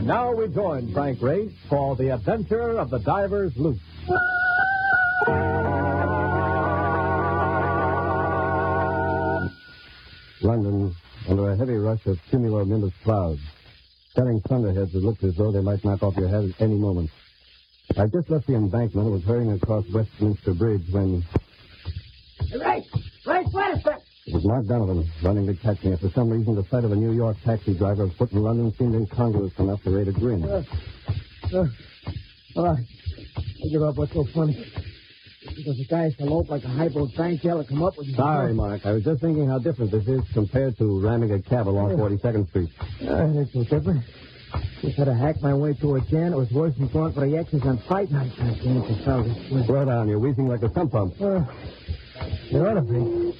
And now we join Frank Race for the adventure of the Diver's Loop. London, under a heavy rush of cumulonimbus clouds, carrying thunderheads that looked as though they might knock off your head at any moment. I just left the embankment and was hurrying across Westminster Bridge when... Race, wait a sec. It was Mark Donovan running to catch me, and for some reason the sight of a New York taxi driver afoot in London seemed incongruous enough to raise a grin. I give up what's so funny. Because the guys elope like a highbrow bank teller come up with you. Sorry, Mark. I was just thinking how different this is compared to ramming a cab along 42nd Street. That's so different. Just had to hack my way to a jam. It was worse than going for the X's on fight night. I can't tell this. Slow down. You're wheezing like a sump pump. It ought to be.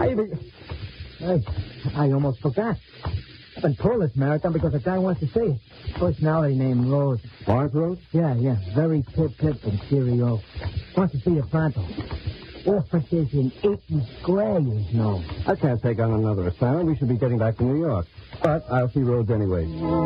I almost forgot. I've been pulling this marathon because a guy wants to see it. Personality named Rose. Lawrence Rose? Yeah. Very pip and cheerio. Wants to see you pronto. Offices in Eaton Square, you know. I can't take on another assignment. We should be getting back to New York. But I'll see Rhodes anyway.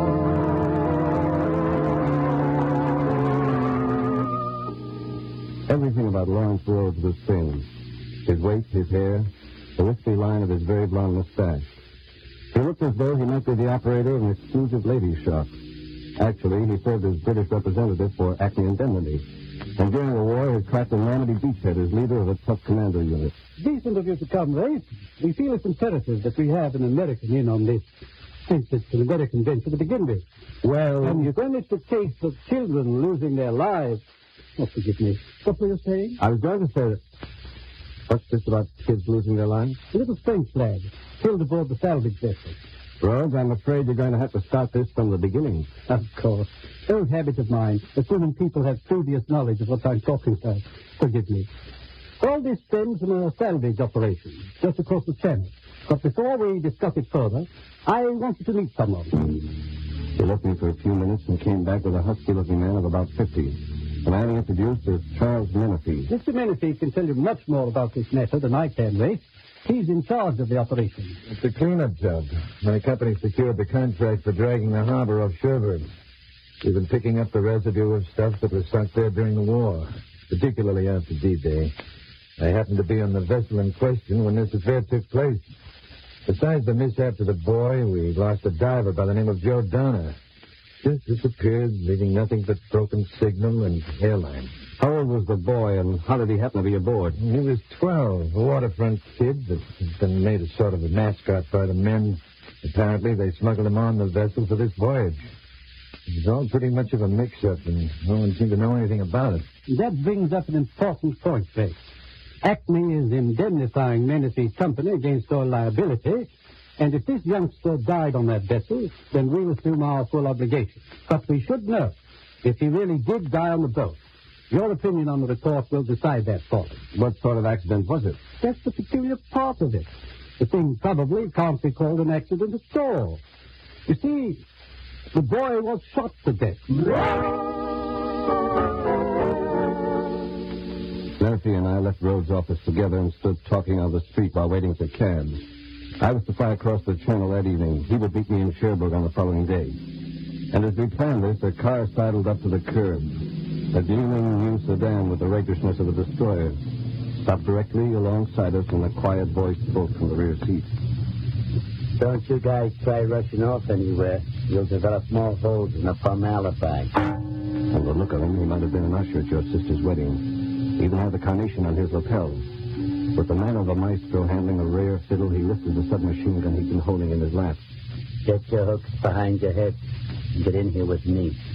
Everything about Lawrence Rhodes was strange. His weight, his hair, the wispy line of his very blonde mustache. He looked as though he might be the operator of an exclusive ladies' shop. Actually, he served as British representative for Acme Indemnity. And during the war, he cracked a Normandy beachhead as leader of a tough commando unit. Decent of you to come, Ray. We feel it's imperative that we have an American in on this, since it's an American venture to begin with. Well... And when it's a case of children losing their lives... Oh, forgive me. What were you saying? I was going to say that... What's this about kids losing their lives? A little French lad, killed aboard the salvage vessel. Rhodes, I'm afraid you're going to have to start this from the beginning. Of course. Those habits of mine, assuming people have previous knowledge of what I'm talking about. Forgive me. All this stems from a salvage operation, just across the channel. But before we discuss it further, I want you to meet someone. He left me for a few minutes and came back with a husky-looking man of about 50. The man he introduced is Charles Menefee. Mr. Menefee can tell you much more about this matter than I can, Ray. He's in charge of the operation. It's a cleanup job. My company secured the contract for dragging the harbor off Sherburne. We've been picking up the residue of stuff that was sunk there during the war, particularly after D-Day. I happened to be on the vessel in question when this affair took place. Besides the mishap to the boy, we lost a diver by the name of Joe Donner. Just disappeared, leaving nothing but broken signal and airline. How old was the boy, and how did he happen to be aboard? He was 12, a waterfront kid that had been made a sort of a mascot by the men. Apparently, they smuggled him on the vessel for this voyage. It was all pretty much of a mix-up, and no one seemed to know anything about it. That brings up an important point, Ray. Acme is indemnifying Menefee's company against all liability, and if this youngster died on that vessel, then we assume our full obligation. But we should know if he really did die on the boat. Your opinion on the report will decide that for us. What sort of accident was it? That's the peculiar part of it. The thing probably can't be called an accident at all. You see, the boy was shot to death. Menefee and I left Rhodes' office together and stood talking on the street while waiting for cabs. I was to fly across the channel that evening. He would meet me in Cherbourg on the following day. And as we planned this, a car sidled up to the curb. A gleaming new sedan with the rakishness of a destroyer stopped directly alongside us, and a quiet voice spoke from the rear seat. Don't you guys try rushing off anywhere. You'll develop more holes in the formaldehyde. From the look of him, he might have been an usher at your sister's wedding. He even had the carnation on his lapel. With the man of the maestro handling a rare fiddle, he lifted the submachine gun he'd been holding in his lap. Get your hooks behind your head and get in here with me.